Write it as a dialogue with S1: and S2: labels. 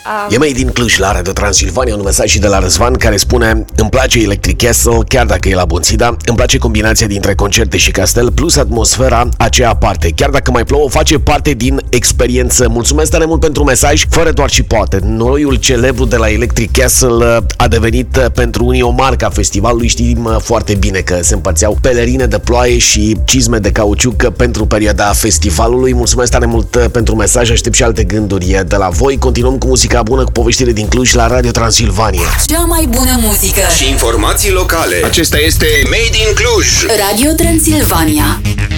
S1: E mai din Cluj la Radio Transilvania, un mesaj și de la Răzvan care spune: îmi place Electric Castle, chiar dacă e la Bonțida. Îmi place combinația dintre concerte și castel, plus atmosfera aceea aparte. Chiar dacă mai plouă, face parte din experiență. Mulțumesc tare mult pentru mesaj. Fără doar și poate, noroiul celebru de la Electric Castle a devenit pentru unii o marcă a festivalului. Știm foarte bine că se împărțeau pelerine de ploaie și cizme de cauciuc pentru perioada festivalului. Mulțumesc tare mult pentru mesaj. Aștept și alte gânduri de la voi. Continuăm cu muzica bună, cu poveștile din Cluj la Radio Transilvania.
S2: Cea mai bună muzică
S3: și informații locale. Acesta este Made in Cluj.
S2: Radio Transilvania.